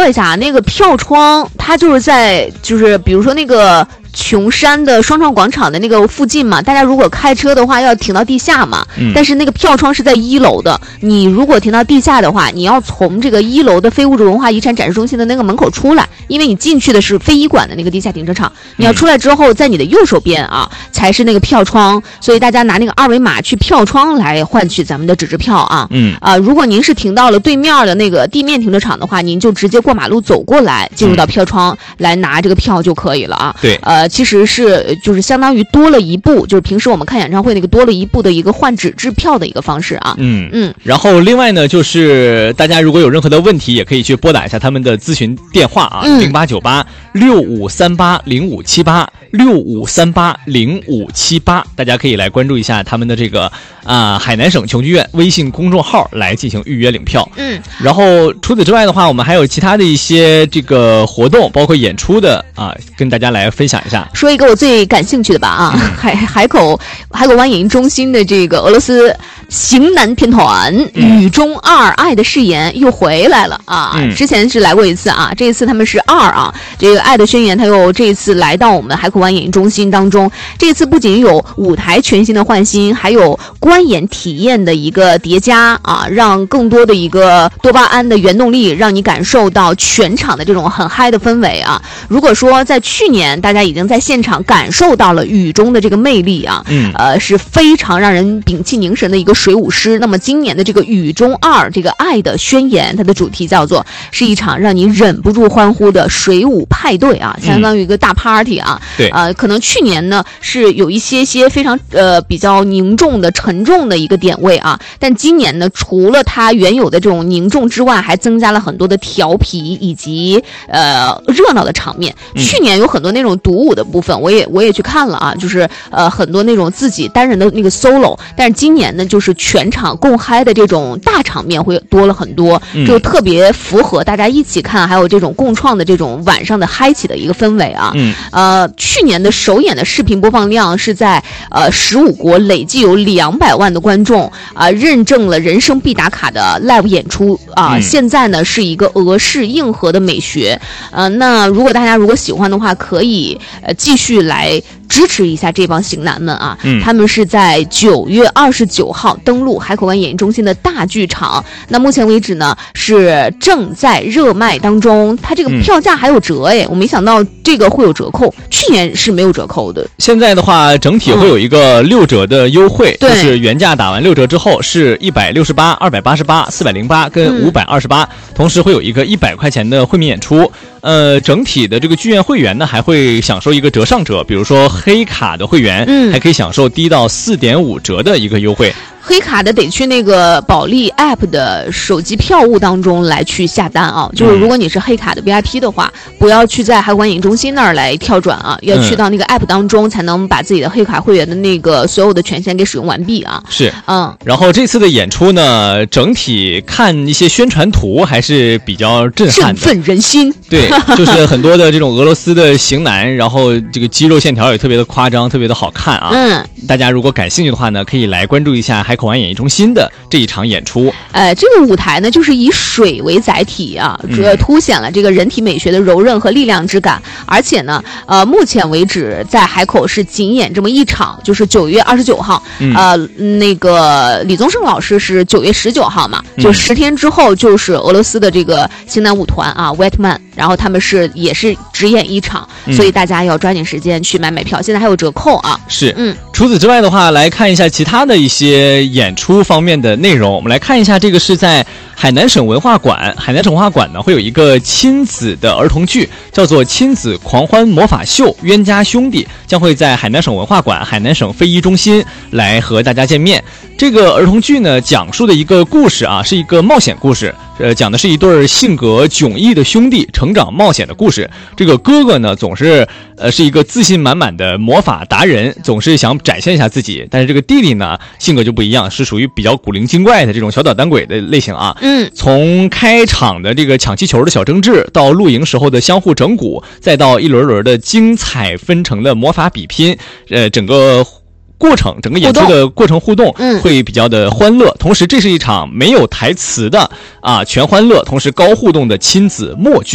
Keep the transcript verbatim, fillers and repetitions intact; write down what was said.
说一下，那个票窗它就是在就是比如说那个琼山的双创广场的那个附近嘛，大家如果开车的话要停到地下嘛、嗯、但是那个票窗是在一楼的，你如果停到地下的话，你要从这个一楼的非物质文化遗产展示中心的那个门口出来，因为你进去的是非遗馆的那个地下停车场，你要出来之后在你的右手边啊才是那个票窗，所以大家拿那个二维码去票窗来换取咱们的纸质票啊。嗯啊，如果您是停到了对面的那个地面停车场的话，您就直接过马路走过来进入到票窗来拿这个票就可以了啊。对，呃其实是就是相当于多了一步，就是平时我们看演唱会那个多了一步的一个换纸质票的一个方式啊。 嗯嗯。然后另外呢，就是大家如果有任何的问题，也可以去拨打一下他们的咨询电话啊，零八九八六五三八零五七八六五三八零五七八，大家可以来关注一下他们的这个啊、呃、海南省琼剧院微信公众号来进行预约领票。嗯。然后除此之外的话，我们还有其他的一些这个活动，包括演出的啊，跟大家来分享一下。 说一个我最感兴趣的吧啊，海海口海口湾演艺中心的这个俄罗斯型男天团《雨中二爱的誓言》又回来了啊、嗯！之前是来过一次啊，这一次他们是二啊，这个《爱的宣言》他又这一次来到我们海口湾演艺中心当中。这次不仅有舞台全新的换新，还有观演体验的一个叠加啊，让更多的一个多巴胺的原动力，让你感受到全场的这种很嗨的氛围啊！如果说在去年大家已经在现场感受到了雨中的这个魅力啊，嗯，呃，是非常让人屏气凝神的一个水舞诗。那么今年的这个雨中二这个爱的宣言，它的主题叫做是一场让你忍不住欢呼的水舞派对啊，相当于一个大 party 啊。嗯、对，呃，可能去年呢是有一些些非常呃比较凝重的沉重的一个点位啊，但今年呢，除了它原有的这种凝重之外，还增加了很多的调皮以及呃热闹的场面。嗯、去年有很多那种独舞的部分，我也我也去看了啊，就是呃很多那种自己单人的那个 solo， 但是今年呢，就是全场共嗨的这种大场面会多了很多，嗯、就特别符合大家一起看，还有这种共创的这种晚上的嗨起的一个氛围啊。嗯，呃，去年的首演的视频播放量是在呃十五国累计有两百万的观众啊、呃，认证了人生必打卡的 live 演出啊、呃嗯。现在呢是一个俄式硬核的美学，呃，那如果大家如果喜欢的话，可以呃继续来支持一下这帮型男们啊！嗯，他们是在九月二十九号登陆海口湾演艺中心的大剧场。那目前为止呢，是正在热卖当中。它这个票价还有折哎、嗯，我没想到这个会有折扣，去年是没有折扣的。 现在的话，整体会有一个六折的优惠，嗯、就是原价打完六折之后是一百六十八、二百八十八、四百零八跟五百二十八，同时会有一个一百块钱的惠民演出。呃，整体的这个剧院会员呢，还会享受一个折上折，比如说黑卡的会员，嗯，还可以享受低到四点五折的一个优惠。 黑卡的得去那个保利 App 的手机票务当中来去下单啊，就是如果你是黑卡的 V I P 的话，嗯、不要去在海关演艺中心那儿来跳转啊，要去到那个 App 当中才能把自己的黑卡会员的那个所有的权限给使用完毕啊。 是，嗯。然后这次的演出呢，整体看一些宣传图还是比较震撼的，振奋人心。 对，就是很多的这种俄罗斯的型男，然后这个肌肉线条也特别的夸张，特别的好看啊。嗯。大家如果感兴趣的话呢，可以来关注一下海口湾演艺中心的这一场演出。 呃，这个舞台呢，就是以水为载体啊，主要凸显了这个人体美学的柔韧和力量之感。而且呢，呃，目前为止在海口是仅演这么一场，就是九月二十九号。嗯、呃，那个李宗盛老师是九月十九号嘛，就十天之后就是俄罗斯的这个型男舞团啊 ，White-Man， 然后他们是也是只演一场，嗯、所以大家要抓紧时间去买买票，现在还有折扣啊。 是，嗯。除此之外的话，来看一下其他的一些演出方面的内容。我们来看一下，这个是在海南省文化馆，海南省文化馆呢会有一个亲子的儿童剧，叫做《亲子狂欢魔法秀冤家兄弟》，将会在海南省文化馆、海南省非遗中心来和大家见面。这个儿童剧呢，讲述的一个故事啊，是一个冒险故事。呃，讲的是一对性格迥异的兄弟成长冒险的故事。这个哥哥呢，总是呃是一个自信满满的魔法达人，总是想展现一下自己。但是这个弟弟呢，性格就不一样，是属于比较古灵精怪的这种小捣蛋鬼的类型啊。嗯，从开场的这个抢气球的小争执，到露营时候的相互整蛊，再到一轮轮的精彩纷呈的魔法比拼，呃，整个过程整个演出的过程互动会比较的欢乐，嗯、同时这是一场没有台词的啊全欢乐同时高互动的亲子默剧。